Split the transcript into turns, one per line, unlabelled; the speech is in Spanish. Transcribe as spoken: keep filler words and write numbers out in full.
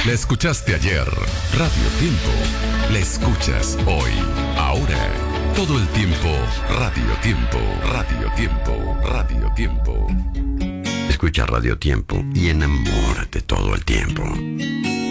La escuchaste ayer. Radio Tiempo. La escuchas hoy. Ahora. Todo el tiempo. Radio Tiempo. Radio Tiempo. Radio Tiempo.
Escucha Radio Tiempo y enamórate todo el tiempo.